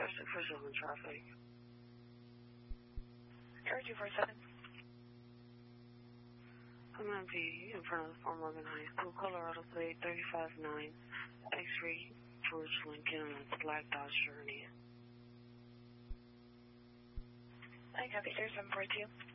arrested for civil traffic. Air 247. I'm going to be in front of the Fort Morgan High School, Colorado Plate 359, X-ray George Lincoln, and it's black Dodge Journey. I copy, sir, 742.